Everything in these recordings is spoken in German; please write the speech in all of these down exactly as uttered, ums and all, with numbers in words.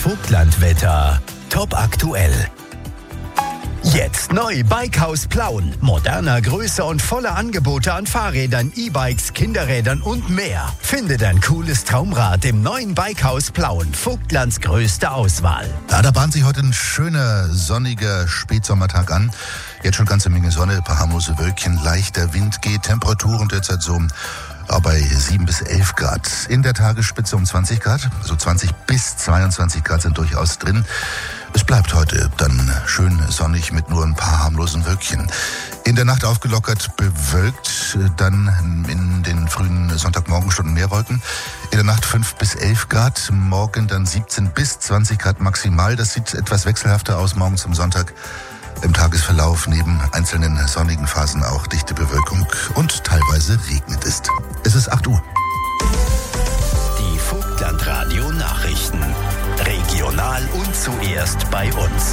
Vogtlandwetter. Top aktuell. Jetzt neu Bikehaus Plauen. Moderner, größer und voller Angebote an Fahrrädern, E-Bikes, Kinderrädern und mehr. Finde dein cooles Traumrad im neuen Bikehaus Plauen. Vogtlands größte Auswahl. Ja, da bahnt sich heute ein schöner, sonniger Spätsommertag an. Jetzt schon ganze Menge Sonne, ein paar harmlose Wölkchen, leichter Wind geht. Temperaturen derzeit so bei sieben bis elf Grad. In der Tagesspitze um zwanzig Grad. So zwanzig bis zweiundzwanzig Grad sind durchaus drin. Es bleibt heute dann schön sonnig mit nur ein paar harmlosen Wölkchen. In der Nacht aufgelockert, bewölkt, dann in den frühen Sonntagmorgenstunden mehr Wolken. In der Nacht fünf bis elf Grad, morgen dann siebzehn bis zwanzig Grad maximal. Das sieht etwas wechselhafter aus morgen zum Sonntag. Im Tagesverlauf neben einzelnen sonnigen Phasen auch dichte Bewölkung und teilweise regnet es. Es ist acht Uhr. Die Vogtlandradio Nachrichten. Regional und zuerst bei uns.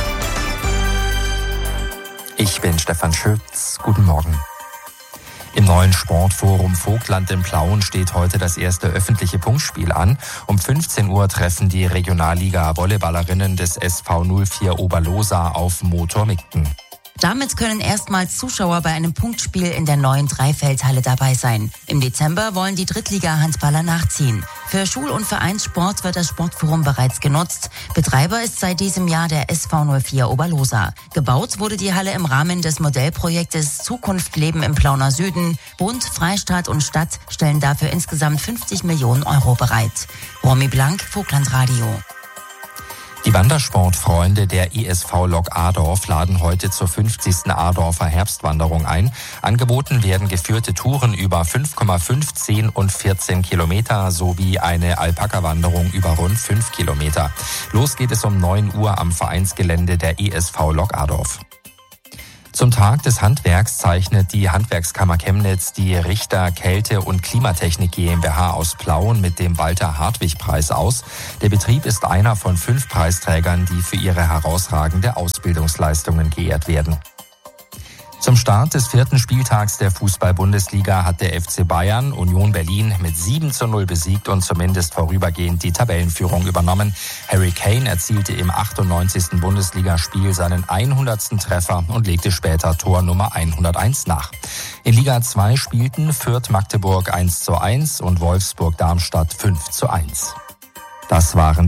Ich bin Stefan Schütz. Guten Morgen. Im neuen Sportforum Vogtland in Plauen steht heute das erste öffentliche Punktspiel an. Um fünfzehn Uhr treffen die Regionalliga-Volleyballerinnen des S V null vier Oberlosa auf Motor Mikten. Damit können erstmals Zuschauer bei einem Punktspiel in der neuen Dreifeldhalle dabei sein. Im Dezember wollen die Drittliga-Handballer nachziehen. Für Schul- und Vereinssport wird das Sportforum bereits genutzt. Betreiber ist seit diesem Jahr der S V null vier Oberlosa. Gebaut wurde die Halle im Rahmen des Modellprojektes Zukunft Leben im Plauner Süden. Bund, Freistaat und Stadt stellen dafür insgesamt fünfzig Millionen Euro bereit. Romy Blank, Vogtlandradio. Die Wandersportfreunde der I S V Lok Adorf laden heute zur fünfzigsten Adorfer Herbstwanderung ein. Angeboten werden geführte Touren über fünf Komma fünf, zehn und vierzehn Kilometer sowie eine Alpaka-Wanderung über rund fünf Kilometer. Los geht es um neun Uhr am Vereinsgelände der I S V Lok Adorf. Zum Tag des Handwerks zeichnet die Handwerkskammer Chemnitz die Richter Kälte- und Klimatechnik GmbH aus Plauen mit dem Walter-Hartwig-Preis aus. Der Betrieb ist einer von fünf Preisträgern, die für ihre herausragende Ausbildungsleistungen geehrt werden. Zum Start des vierten Spieltags der Fußball-Bundesliga hat der F C Bayern Union Berlin mit sieben zu null besiegt und zumindest vorübergehend die Tabellenführung übernommen. Harry Kane erzielte im achtundneunzigsten Bundesligaspiel seinen hundertsten Treffer und legte später Tor Nummer hunderteins nach. In Liga zwei spielten Fürth Magdeburg eins zu eins und Wolfsburg Darmstadt fünf zu eins. Das waren